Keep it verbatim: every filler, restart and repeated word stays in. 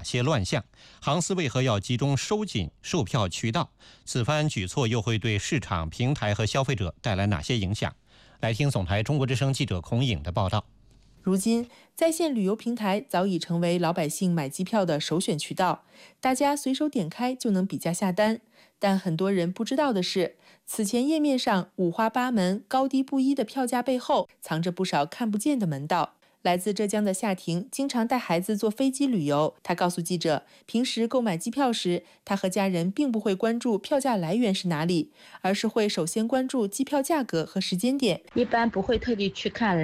些乱象？航司为何要集中收紧售票渠道？此番举措又会对市场、平台和消费者带来哪些影响？来听总台中国之声记者孔颖的报道。 如今，在线旅游平台早已成为老百姓买机票的首选渠道，大家随手点开就能比价下单。但很多人不知道的是，此前页面上五花八门、高低不一的票价背后，藏着不少看不见的门道。来自浙江的夏婷经常带孩子坐飞机旅游，她告诉记者，平时购买机票时，她和家人并不会关注票价来源是哪里，而是会首先关注机票价格和时间点。 一般不会特地去看